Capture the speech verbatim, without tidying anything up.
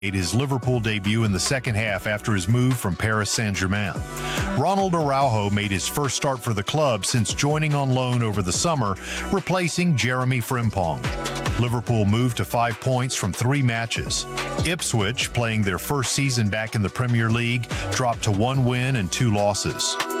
made his Liverpool debut in the second half after his move from Paris Saint-Germain. Ronald Araujo made his first start for the club since joining on loan over the summer, replacing Jeremy Frimpong. Liverpool moved to five points from three matches. Ipswich, playing their first season back in the Premier League, dropped to one win and two losses.